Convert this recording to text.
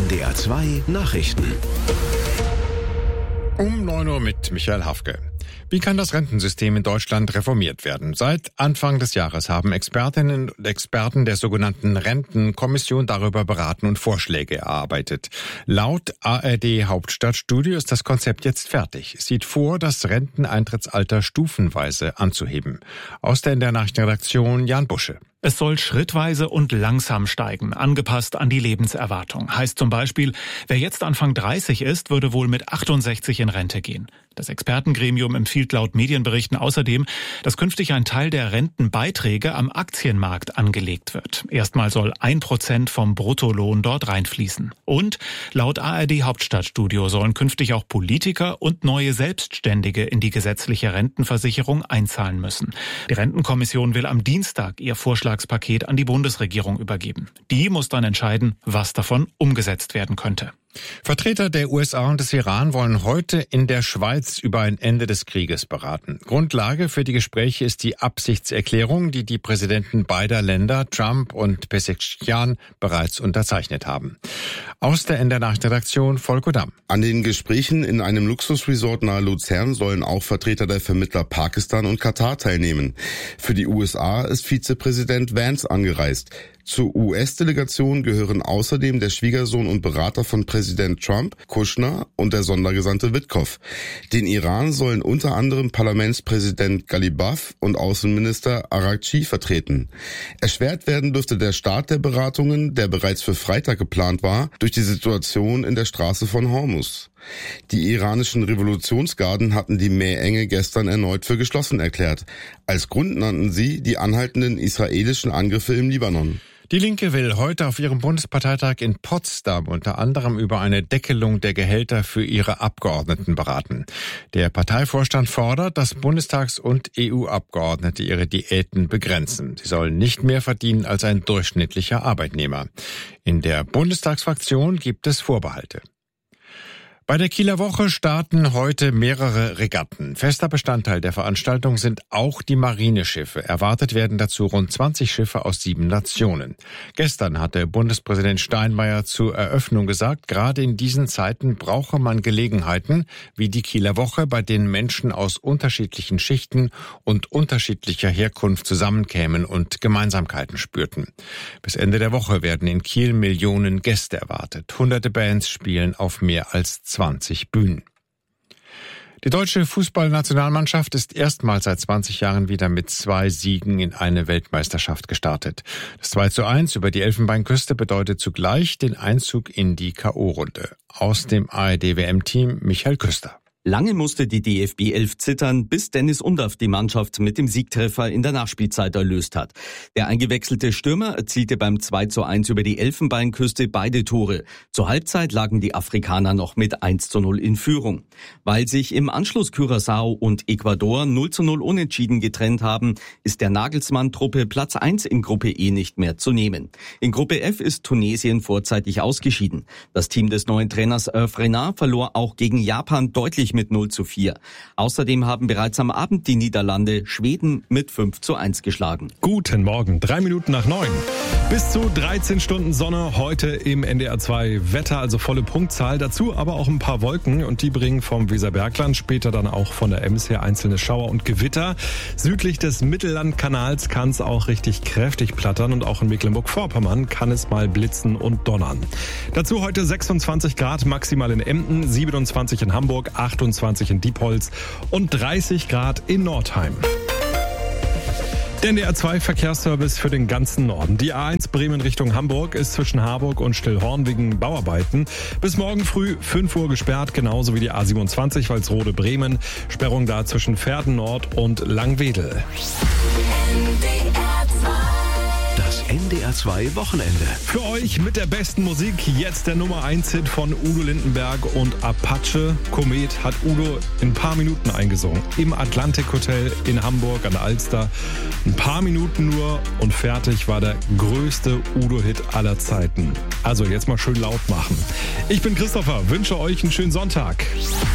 NDR 2 Nachrichten. Um 9 Uhr mit Michael Hafke. Wie kann das Rentensystem in Deutschland reformiert werden? Seit Anfang des Jahres haben Expertinnen und Experten der sogenannten Rentenkommission darüber beraten und Vorschläge erarbeitet. Laut ARD Hauptstadtstudio ist das Konzept jetzt fertig. Es sieht vor, das Renteneintrittsalter stufenweise anzuheben. Aus der NDR Nachrichtenredaktion Jan Busche. Es soll schrittweise und langsam steigen, angepasst an die Lebenserwartung. Heißt zum Beispiel, wer jetzt Anfang 30 ist, würde wohl mit 68 in Rente gehen. Das Expertengremium empfiehlt laut Medienberichten außerdem, dass künftig ein Teil der Rentenbeiträge am Aktienmarkt angelegt wird. Erstmal soll 1% vom Bruttolohn dort reinfließen. Und laut ARD Hauptstadtstudio sollen künftig auch Politiker und neue Selbstständige in die gesetzliche Rentenversicherung einzahlen müssen. Die Rentenkommission will am Dienstag ihr Vorschlagspaket an die Bundesregierung übergeben. Die muss dann entscheiden, was davon umgesetzt werden könnte. Vertreter der USA und des Iran wollen heute in der Schweiz über ein Ende des Krieges beraten. Grundlage für die Gespräche ist die Absichtserklärung, die die Präsidenten beider Länder, Trump und Pezeshkian, bereits unterzeichnet haben. Aus der NDR Nachrichtenredaktion Volker Damm. An den Gesprächen in einem Luxusresort nahe Luzern sollen auch Vertreter der Vermittler Pakistan und Katar teilnehmen. Für die USA ist Vizepräsident Vance angereist. Zur US-Delegation gehören außerdem der Schwiegersohn und Berater von Präsident Trump, Kushner, und der Sondergesandte Witkoff. Den Iran sollen unter anderem Parlamentspräsident Ghalibaf und Außenminister Araghchi vertreten. Erschwert werden dürfte der Start der Beratungen, der bereits für Freitag geplant war, durch die Situation in der Straße von Hormuz. Die iranischen Revolutionsgarden hatten die Meerenge gestern erneut für geschlossen erklärt. Als Grund nannten sie die anhaltenden israelischen Angriffe im Libanon. Die Linke will heute auf ihrem Bundesparteitag in Potsdam unter anderem über eine Deckelung der Gehälter für ihre Abgeordneten beraten. Der Parteivorstand fordert, dass Bundestags- und EU-Abgeordnete ihre Diäten begrenzen. Sie sollen nicht mehr verdienen als ein durchschnittlicher Arbeitnehmer. In der Bundestagsfraktion gibt es Vorbehalte. Bei der Kieler Woche starten heute mehrere Regatten. Fester Bestandteil der Veranstaltung sind auch die Marineschiffe. Erwartet werden dazu rund 20 Schiffe aus 7 Nationen. Gestern hatte Bundespräsident Steinmeier zur Eröffnung gesagt, gerade in diesen Zeiten brauche man Gelegenheiten wie die Kieler Woche, bei denen Menschen aus unterschiedlichen Schichten und unterschiedlicher Herkunft zusammenkämen und Gemeinsamkeiten spürten. Bis Ende der Woche werden in Kiel Millionen Gäste erwartet. Hunderte Bands spielen auf mehr als 20 Bühnen. Die deutsche Fußballnationalmannschaft ist erstmals seit 20 Jahren wieder mit 2 Siegen in eine Weltmeisterschaft gestartet. Das 2:1 über die Elfenbeinküste bedeutet zugleich den Einzug in die K.O.-Runde. Aus dem ARD-WM-Team Michael Küster. Lange musste die DFB 11 zittern, bis Dennis Undaff die Mannschaft mit dem Siegtreffer in der Nachspielzeit erlöst hat. Der eingewechselte Stürmer erzielte beim 2:1 über die Elfenbeinküste beide Tore. Zur Halbzeit lagen die Afrikaner noch mit 1:0 in Führung. Weil sich im Anschluss Curaçao und Ecuador 0:0 unentschieden getrennt haben, ist der Nagelsmann-Truppe Platz 1 in Gruppe E nicht mehr zu nehmen. In Gruppe F ist Tunesien vorzeitig ausgeschieden. Das Team des neuen Trainers Hervé Renard verlor auch gegen Japan deutlich mit 0:4. Außerdem haben bereits am Abend die Niederlande Schweden mit 5:1 geschlagen. Guten Morgen, 3 Minuten nach 9. Bis zu 13 Stunden Sonne heute im NDR 2 Wetter, also volle Punktzahl. Dazu aber auch ein paar Wolken und die bringen vom Weserbergland, später dann auch von der Ems her einzelne Schauer und Gewitter. Südlich des Mittellandkanals kann es auch richtig kräftig plattern und auch in Mecklenburg-Vorpommern kann es mal blitzen und donnern. Dazu heute 26 Grad maximal in Emden, 27 in Hamburg, 28 in Diepholz und 30 Grad in Nordheim. Der NDR 2 Verkehrsservice für den ganzen Norden. Die A1 Bremen Richtung Hamburg ist zwischen Harburg und Stillhorn wegen Bauarbeiten bis morgen früh 5 Uhr gesperrt, genauso wie die A27 Walsrode Bremen. Sperrung da zwischen Verden Nord und Langwedel. Das NDR 2 Wochenende. Für euch mit der besten Musik jetzt der Nummer 1 Hit von Udo Lindenberg und Apache. Komet hat Udo in ein paar Minuten eingesungen. Im Atlantik Hotel in Hamburg an der Alster. Ein paar Minuten nur und fertig war der größte Udo-Hit aller Zeiten. Also jetzt mal schön laut machen. Ich bin Christopher, wünsche euch einen schönen Sonntag.